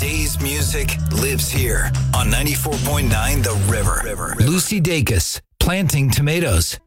Today's music lives here on 94.9 The River. Lucy Dacus, planting tomatoes.